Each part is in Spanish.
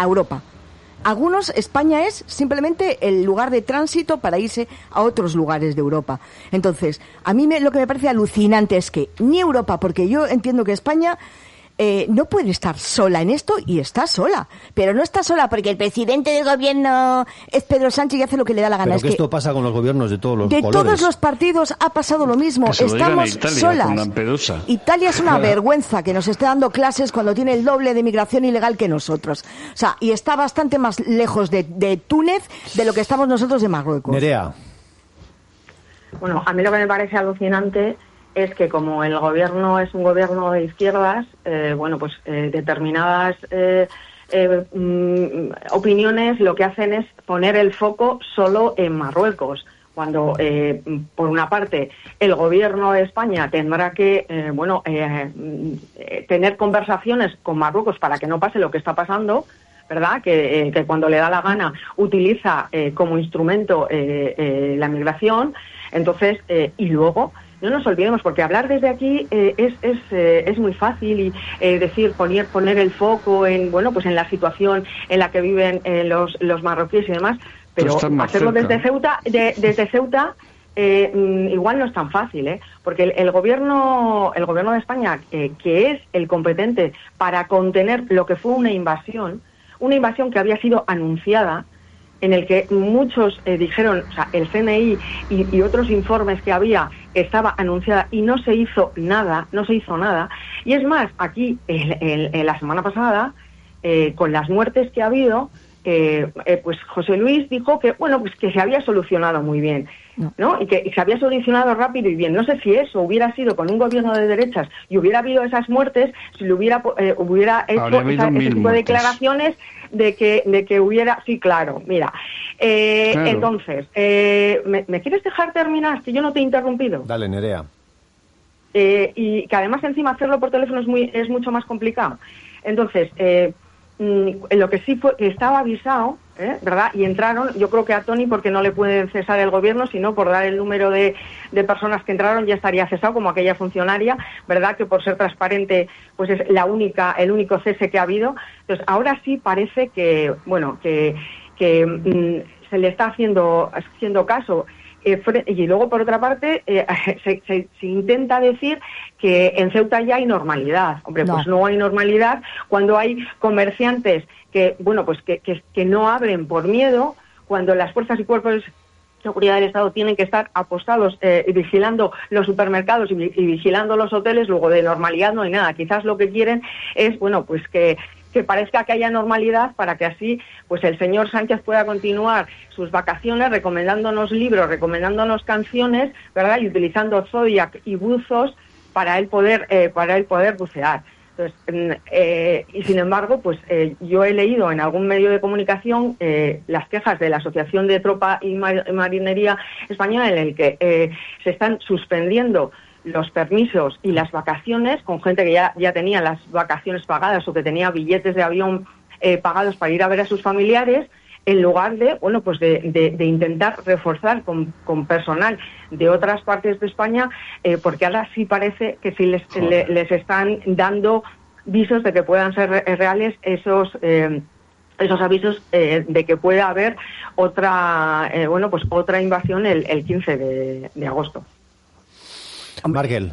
a Europa. Algunos, España es simplemente el lugar de tránsito para irse a otros lugares de Europa. Entonces, a mí lo que me parece alucinante es que ni Europa, porque yo entiendo que España no puede estar sola en esto, y está sola. Pero no está sola porque el presidente del gobierno es Pedro Sánchez y hace lo que le da la gana. Pero es que esto pasa con los gobiernos de todos los colores. De todos los partidos ha pasado lo mismo. Estamos solas. Italia es una vergüenza que nos esté dando clases cuando tiene el doble de migración ilegal que nosotros. O sea, y está bastante más lejos de Túnez de lo que estamos nosotros de Marruecos. Nerea. Bueno, a mí lo que me parece alucinante es que como el gobierno es un gobierno de izquierdas, determinadas opiniones lo que hacen es poner el foco solo en Marruecos, cuando por una parte el gobierno de España tendrá que tener conversaciones con Marruecos para que no pase lo que está pasando, ¿verdad? Que cuando le da la gana utiliza como instrumento la migración. Entonces, y luego no nos olvidemos, porque hablar desde aquí es muy fácil, y decir, poner el foco en la situación en la que viven los marroquíes y demás, pero hacerlo desde Ceuta igual no es tan fácil, porque el gobierno de España, que es el competente para contener lo que fue una invasión que había sido anunciada, en el que muchos dijeron, o sea, el CNI y otros informes que había, estaba anunciada y no se hizo nada. Y es más, aquí, en la semana pasada, con las muertes que ha habido, pues José Luis dijo que, pues que se había solucionado muy bien, ¿no? Y que se había solucionado rápido y bien. No sé si eso hubiera sido con un gobierno de derechas y hubiera habido esas muertes, si le hubiera hecho ese tipo de declaraciones de que hubiera... Sí, claro, mira. Claro. Entonces, ¿me quieres dejar terminar? Que yo no te he interrumpido. Dale, Nerea. Y que además encima hacerlo por teléfono es mucho más complicado. Entonces, lo que sí fue que estaba avisado, ¿verdad? Y entraron, yo creo que a Tony, porque no le pueden cesar el gobierno, sino por dar el número de personas que entraron ya estaría cesado, como aquella funcionaria, ¿verdad? Que por ser transparente, pues es el único cese que ha habido. Entonces, ahora sí parece que se le está haciendo caso. Y luego, por otra parte, se intenta decir que en Ceuta ya hay normalidad. Hombre, pues no hay normalidad cuando hay comerciantes que no abren por miedo, cuando las fuerzas y cuerpos de seguridad del Estado tienen que estar apostados vigilando los supermercados y vigilando los hoteles. Luego, de normalidad no hay nada. Quizás lo que quieren es, que parezca que haya normalidad, para que así pues el señor Sánchez pueda continuar sus vacaciones recomendándonos libros, recomendándonos canciones, ¿verdad? Y utilizando Zodiac y buzos para él poder bucear. Entonces, y sin embargo, pues yo he leído en algún medio de comunicación las quejas de la Asociación de Tropa y Marinería Española, en el que se están suspendiendo los permisos y las vacaciones con gente que ya tenía las vacaciones pagadas o que tenía billetes de avión pagados para ir a ver a sus familiares, en lugar de intentar reforzar con personal de otras partes de España, porque ahora sí parece que sí les están dando visos de que puedan ser reales esos avisos de que pueda haber otra invasión el 15 de agosto. Markel.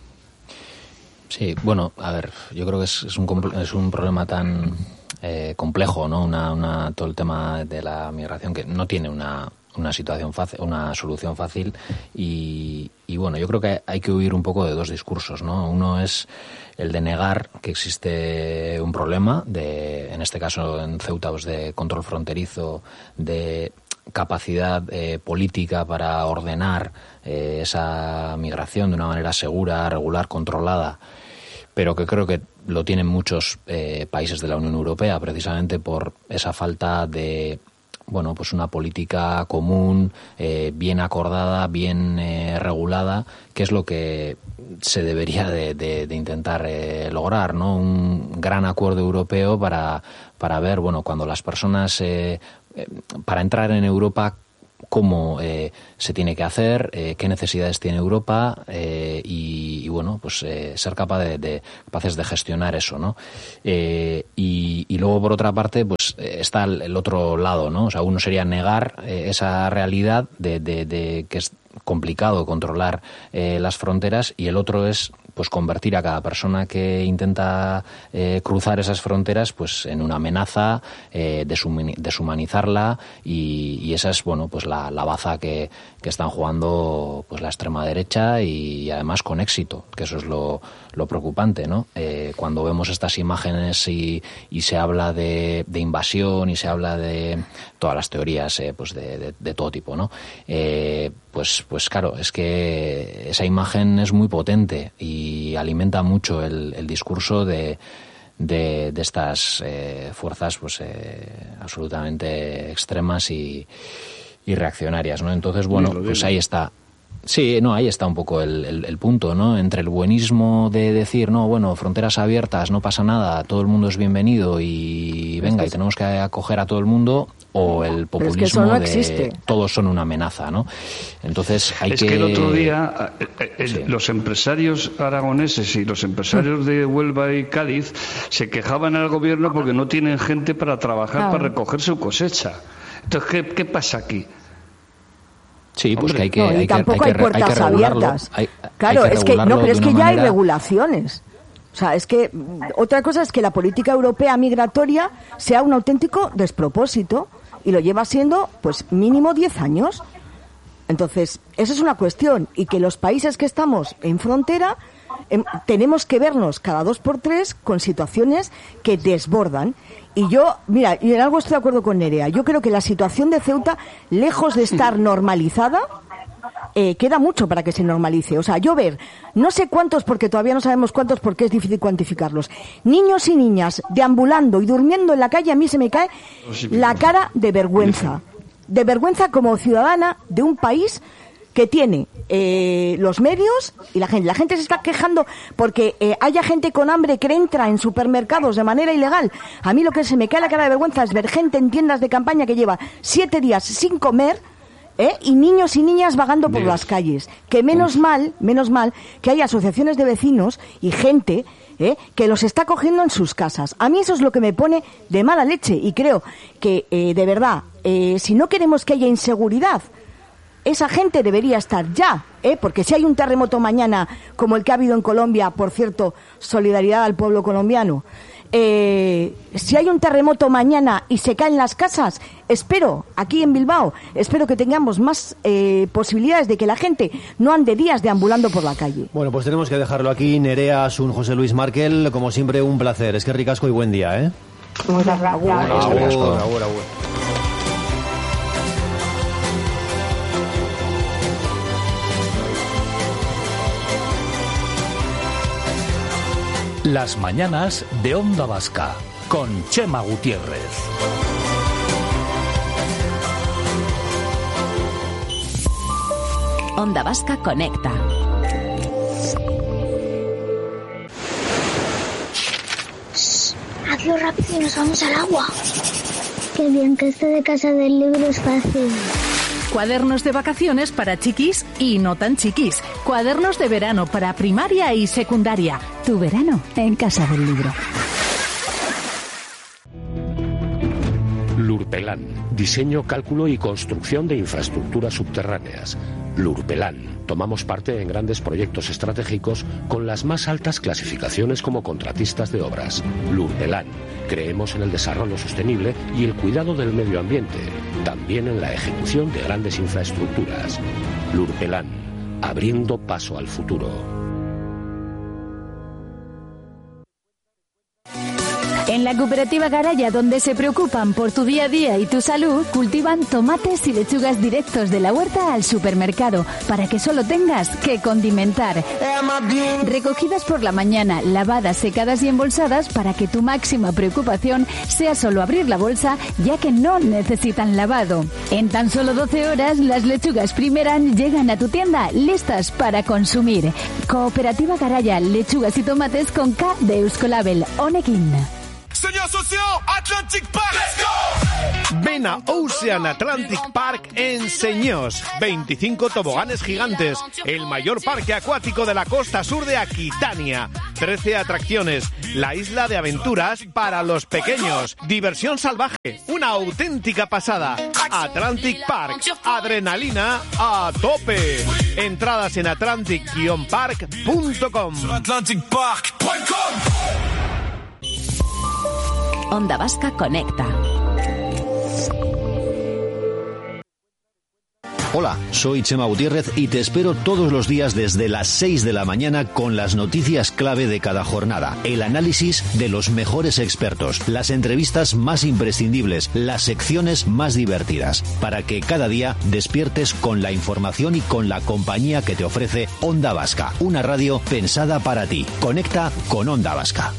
Sí, bueno, a ver, yo creo que es un problema tan complejo, ¿no? Todo el tema de la migración, que no tiene una situación fácil, una solución fácil, y bueno, yo creo que hay que huir un poco de dos discursos, ¿no? Uno es el de negar que existe un problema en este caso en Ceuta, pues de control fronterizo, de capacidad política para ordenar esa migración de una manera segura, regular, controlada, pero que creo que lo tienen muchos países de la Unión Europea, precisamente por esa falta de una política común, bien acordada, bien regulada, que es lo que se debería de intentar lograr, ¿no? Un gran acuerdo europeo para ver, cuando las personas para entrar en Europa, cómo se tiene que hacer, qué necesidades tiene Europa y bueno, pues ser capaces de gestionar eso, ¿no? Y luego, por otra parte, pues está el otro lado, ¿no? O sea, uno sería negar esa realidad de que es complicado controlar las fronteras, y el otro es pues convertir a cada persona que intenta cruzar esas fronteras pues en una amenaza, deshumanizarla, y esa es, bueno, pues la baza que están jugando pues la extrema derecha, y además con éxito, que eso es lo preocupante, ¿no? Cuando vemos estas imágenes y se habla de invasión, y se habla de todas las teorías pues de todo tipo, ¿no? Pues claro, es que esa imagen es muy potente y alimenta mucho el discurso de estas fuerzas pues absolutamente extremas y reaccionarias, ¿no? Entonces, bueno, pues ahí está. Sí, no, ahí está un poco el punto, ¿no? Entre el buenismo de decir, no, bueno, fronteras abiertas, no pasa nada, todo el mundo es bienvenido y venga, y tenemos que acoger a todo el mundo, o el populismo es que eso no existe. Todos son una amenaza, ¿no? Entonces es que el otro día sí, los empresarios aragoneses y los empresarios de Huelva y Cádiz se quejaban al gobierno porque no tienen gente para trabajar, para recoger su cosecha. Entonces, ¿qué pasa aquí? Sí, pues que hay que tampoco hay puertas abiertas. Claro, es que no, pero es que ya hay regulaciones. O sea, es que otra cosa es que la política europea migratoria sea un auténtico despropósito, y lo lleva siendo pues mínimo 10 años. Entonces, eso es una cuestión, y que los países que estamos en frontera tenemos que vernos cada 2 por 3 con situaciones que desbordan. Y yo, mira, y en algo estoy de acuerdo con Nerea, yo creo que la situación de Ceuta, lejos de estar normalizada, queda mucho para que se normalice. O sea, yo ver, no sé cuántos, porque todavía no sabemos cuántos, porque es difícil cuantificarlos, niños y niñas deambulando y durmiendo en la calle, a mí se me cae la cara de vergüenza. De vergüenza como ciudadana de un país que tiene los medios, y la gente se está quejando porque haya gente con hambre que entra en supermercados de manera ilegal. A mí lo que se me cae la cara de vergüenza es ver gente en tiendas de campaña que lleva 7 días sin comer, y niños y niñas vagando por las calles. Que menos mal que hay asociaciones de vecinos y gente que los está cogiendo en sus casas. A mí eso es lo que me pone de mala leche, y creo que de verdad, si no queremos que haya inseguridad, esa gente debería estar ya, porque si hay un terremoto mañana, como el que ha habido en Colombia, por cierto, solidaridad al pueblo colombiano, si hay un terremoto mañana y se caen las casas, espero, aquí en Bilbao, espero que tengamos más posibilidades de que la gente no ande días deambulando por la calle. Bueno, pues tenemos que dejarlo aquí. Nerea, Asun, José Luis Markel, como siempre, un placer. Es que ricasco y buen día, ¿eh? Muchas gracias. Agur. Las mañanas de Onda Vasca, con Chema Gutiérrez. Onda Vasca conecta. Hazlo rápido y nos vamos al agua. Qué bien, que esto de casa del libro es fácil. Cuadernos de vacaciones para chiquis y no tan chiquis. Cuadernos de verano para primaria y secundaria. Tu verano en casa del libro. Lurpelán. Diseño, cálculo y construcción de infraestructuras subterráneas. Lurpelán. Tomamos parte en grandes proyectos estratégicos con las más altas clasificaciones como contratistas de obras. Lurpelán. Creemos en el desarrollo sostenible y el cuidado del medio ambiente, también en la ejecución de grandes infraestructuras. Lurpelán. Abriendo paso al futuro. En la cooperativa Garaya, donde se preocupan por tu día a día y tu salud, cultivan tomates y lechugas directos de la huerta al supermercado, para que solo tengas que condimentar. Recogidas por la mañana, lavadas, secadas y embolsadas, para que tu máxima preocupación sea solo abrir la bolsa, ya que no necesitan lavado. En tan solo 12 horas, las lechugas Primeran llegan a tu tienda listas para consumir. Cooperativa Garaya, lechugas y tomates con K de Euskolabel, Honekin. Señor socio, Atlantic Park. Let's go. Ven a Ocean Atlantic Park en Señós. 25 toboganes gigantes, el mayor parque acuático de la costa sur de Aquitania. 13 atracciones, la isla de aventuras para los pequeños. Diversión salvaje, una auténtica pasada. Atlantic Park, adrenalina a tope. Entradas en atlantic-park.com. Onda Vasca Conecta. Hola, soy Chema Gutiérrez y te espero todos los días desde las 6 de la mañana con las noticias clave de cada jornada, el análisis de los mejores expertos, las entrevistas más imprescindibles, las secciones más divertidas, para que cada día despiertes con la información y con la compañía que te ofrece Onda Vasca, una radio pensada para ti. Conecta con Onda Vasca.